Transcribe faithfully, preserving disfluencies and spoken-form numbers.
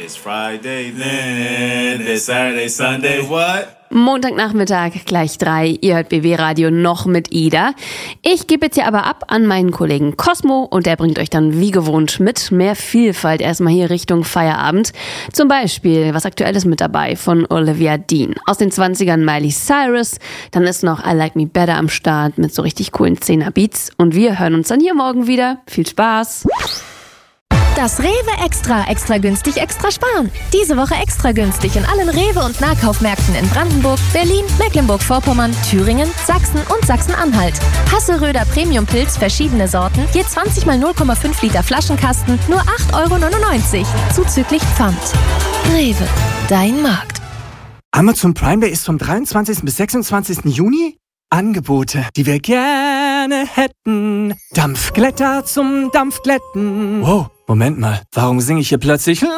It's Friday, then it's Saturday, Sunday, what? Montagnachmittag, gleich drei. Ihr hört B W Radio noch mit Ida. Ich gebe jetzt hier aber ab an meinen Kollegen Cosmo und der bringt euch dann wie gewohnt mit mehr Vielfalt erstmal hier Richtung Feierabend. Zum Beispiel, was Aktuelles mit dabei von Olivia Dean. Aus den zwanzigern Miley Cyrus. Dann ist noch I Like Me Better am Start mit so richtig coolen Zehner-Beats. Und wir hören uns dann hier morgen wieder. Viel Spaß! Das Rewe Extra, extra günstig, extra sparen. Diese Woche extra günstig in allen Rewe- und Nahkaufmärkten in Brandenburg, Berlin, Mecklenburg-Vorpommern, Thüringen, Sachsen und Sachsen-Anhalt. Hasselröder Premium-Pilz, verschiedene Sorten, je zwanzig mal null Komma fünf Liter Flaschenkasten, nur acht Euro neunundneunzig, zuzüglich Pfand. Rewe, dein Markt. Amazon Prime Day ist vom dreiundzwanzigsten bis sechsundzwanzigsten Juni. Angebote, die wir gerne hätten. Dampfglätter zum Dampfglätten. Wow, Moment mal, warum singe ich hier plötzlich